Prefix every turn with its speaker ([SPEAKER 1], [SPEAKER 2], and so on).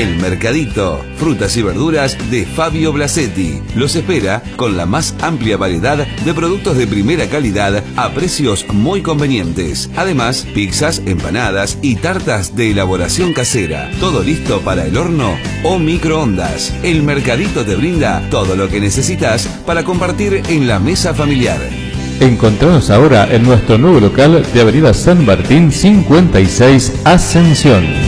[SPEAKER 1] El Mercadito, frutas y verduras de Fabio Blasetti. Los espera con la más amplia variedad de productos de primera calidad a precios muy convenientes. Además, pizzas, empanadas y tartas de elaboración casera. Todo listo para el horno o microondas. El Mercadito te brinda todo lo que necesitas para compartir en la mesa familiar.
[SPEAKER 2] Encontranos ahora en nuestro nuevo local de Avenida San Martín 56 Ascensión.